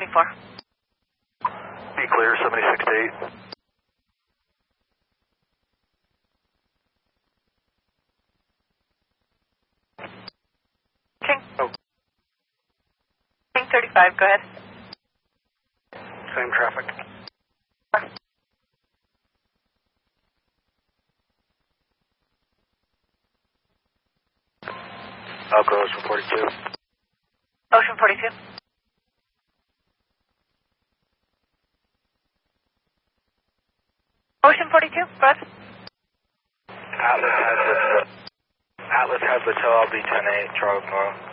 24. Be clear, 76 to 8. King. Oh. King 35, go ahead. Same traffic. I'll go Ocean 42. Ocean 42. Ocean 42, go ahead. Atlas has the tow. I'll be 10-8, Charles Nora.